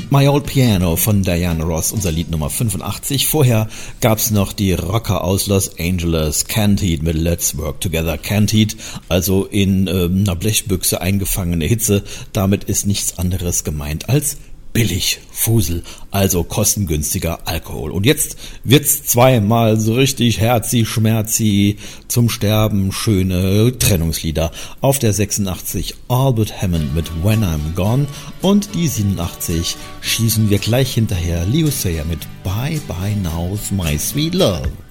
My Old Piano von Diana Ross, unser Lied Nummer 85. Vorher gab's noch die Rocker aus Los Angeles, Canned Heat mit Let's Work Together. Canned Heat, also in einer Blechbüchse eingefangene Hitze. Damit ist nichts anderes gemeint als billig Fusel, also kostengünstiger Alkohol. Und jetzt wird's zweimal so richtig herzi, schmerzi, zum Sterben schöne Trennungslieder. Auf der 86 Albert Hammond mit When I'm Gone und die 87 schießen wir gleich hinterher Leo Sayer mit Bye Bye Now My Sweet Love.